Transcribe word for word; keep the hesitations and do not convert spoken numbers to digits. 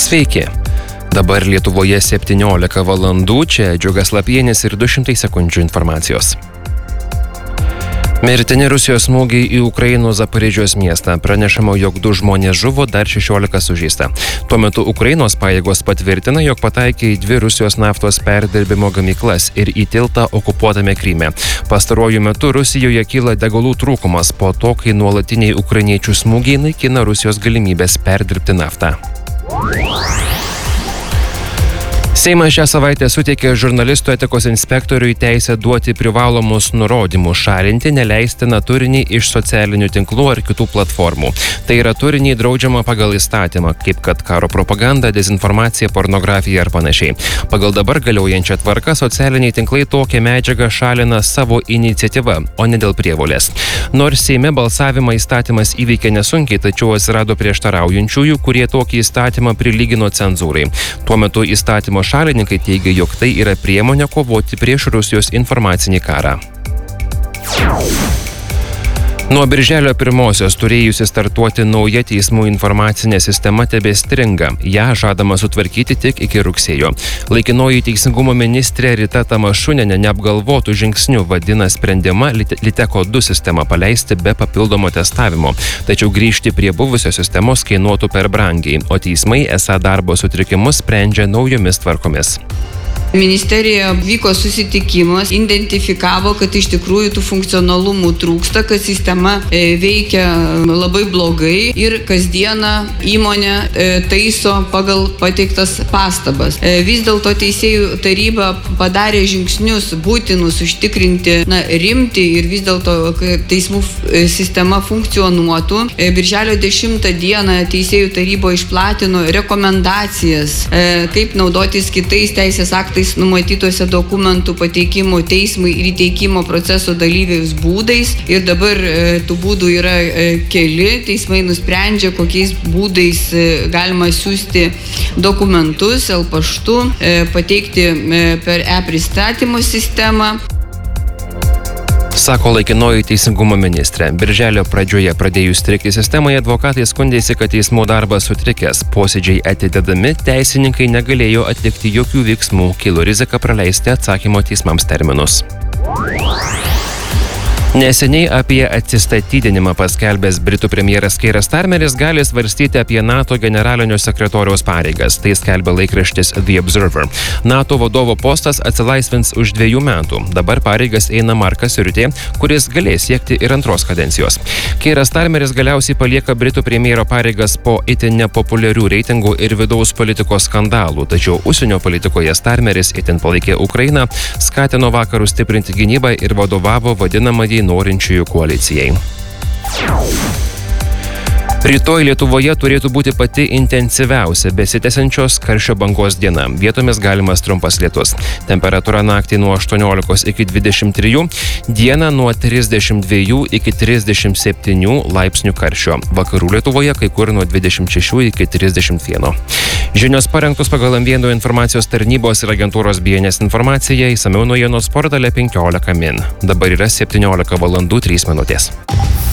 Sveiki. Dabar Lietuvoje septyniolika valandų, čia Džiugas Lapienis ir du šimtai sekundžių informacijos. Mirtini Rusijos smūgiai į Ukrainos Zaporižės miestą. Pranešama, jog du žmonės žuvo, dar šešiolika sužeista. Tuo metu Ukrainos pajėgos patvirtina, jog pataikė į dvi Rusijos naftos perdirbimo gamyklas ir į tiltą okupuotame Kryme. Pastaruoju metu Rusijoje kyla degalų trūkumas po to, kai nuolatiniai ukrainiečių smūgiai naikina Rusijos galimybės perdirbti naftą. Seimas šią savaitę suteikė žurnalistų etikos inspektoriui teisę duoti privalomus nurodymus šalinti neleistiną turinį iš socialinių tinklų ar kitų platformų. Tai yra turinį draudžiama pagal įstatymą, kaip kad karo propaganda, dezinformacija, pornografija ar panašiai. Pagal dabar galiojančią tvarką socialiniai tinklai tokią medžiagą šalina savo iniciatyva, o ne dėl prievolės. Nors Seime balsavimą įstatymas įveikė nesunkiai, tačiau atsirado prieštaraujančiųjų, kurie tokį įstatymą prilygino cenzūrai. Tuo metu įstatymo šalininkai teigia, jog tai yra priemonė kovoti prieš Rusijos informacinį karą. Nuo birželio pirmosios turėjusi startuoti nauja teismų informacinė sistema tebestringa. Ja žadama sutvarkyti tik iki rugsėjo. Laikinoji teisingumo ministrė Rita Tamašunienė neapgalvotų žingsnių vadina sprendimą Liteko du sistemą paleisti be papildomo testavimo. Tačiau grįžti prie buvusios sistemos kainuotų per brangiai, o teismai esą darbo sutrikimus sprendžia naujomis tvarkomis. Ministerija vyko susitikimas, identifikavo, kad iš tikrųjų tų funkcionalumų trūksta, kad sistema veikia labai blogai ir kasdieną įmonė taiso pagal pateiktas pastabas. Vis dėlto teisėjų taryba padarė žingsnius būtinus užtikrinti na, rimtį ir vis dėlto teismų sistema funkcionuotų. Birželio dešimtą dieną teisėjų taryba išplatino rekomendacijas, kaip naudotis kitais teisės aktais numatytose dokumentų pateikimo teismui ir įteikimo proceso dalyviais būdais. Ir dabar e, tų būdų yra e, keli. Teismai nusprendžia, kokiais būdais e, galima siūsti dokumentus, el paštu, e, pateikti e, per e-pristatymo sistemą. Sako laikinoji teisingumo ministrė. Birželio pradžioje pradėjus strigti sistemai, advokatai skundėsi, kad teismų darbas sutrikęs. Posėdžiai atidedami, teisininkai negalėjo atlikti jokių veiksmų, kilo rizika praleisti atsakymo teismams terminus. Neseniai apie atsistatydinimą paskelbęs Britų premjeras Keiras Starmeris gali svarstyti apie NATO generalinio sekretoriaus pareigas. Tai skelbia laikraštis The Observer. NATO vadovo postas atsilaisvins už dviejų metų. Dabar pareigas eina Markas Riutė, kuris galės siekti ir antros kadencijos. Keiras Starmeris galiausiai palieka Britų premjero pareigas po itin nepopuliarių reitingų ir vidaus politikos skandalų. Tačiau užsienio politikoje Starmeris itin palaikė Ukrainą, skatino vakarus stiprinti gynybą ir vadovavo vadinamąjį norinčiųjų koalicijai. Rytoj Lietuvoje turėtų būti pati intensyviausia besitęsiančios karščio bangos diena. Vietomis galimas trumpas lietus. Temperatūra naktį nuo aštuoniolikos iki dvidešimt trijų, dieną nuo trisdešimt dviejų iki trisdešimt septynių laipsnių karščio. Vakarų Lietuvoje kai kur nuo dvidešimt šešių iki trisdešimt vieno. Žinios parengtos pagal M vieno informacijos tarnybos ir agentūros B N S informaciją, išsamiau naujienos portale penkiolika min. Dabar yra septyniolika valandų trys minutės.